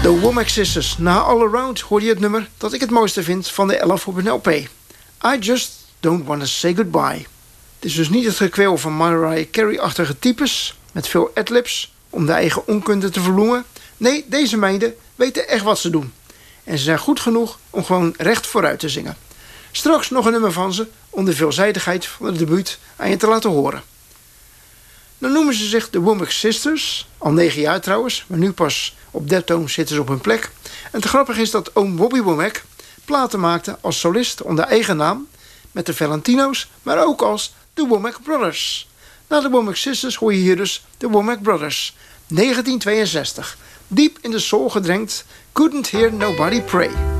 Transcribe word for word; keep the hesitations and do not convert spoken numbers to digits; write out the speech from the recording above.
De Womack Sisters. Na All Around hoor je het nummer dat ik het mooiste vind van de elf op een L P. I Just Don't Wanna Say Goodbye. Het is dus niet het gekweel van Mariah Carey-achtige types met veel adlibs om de eigen onkunde te verbloemen. Nee, deze meiden weten echt wat ze doen. En ze zijn goed genoeg om gewoon recht vooruit te zingen. Straks nog een nummer van ze om de veelzijdigheid van het debuut aan je te laten horen. Dan noemen ze zich de Womack Sisters, al negen jaar trouwens, maar nu pas op Deptone zitten ze op hun plek. En te grappig is dat oom Bobby Womack platen maakte als solist onder eigen naam met de Valentino's, maar ook als de Womack Brothers. Na de Womack Sisters hoor je hier dus de Womack Brothers, negentien tweeënzestig. Diep in de soul gedrenkt, Couldn't Hear Nobody Pray.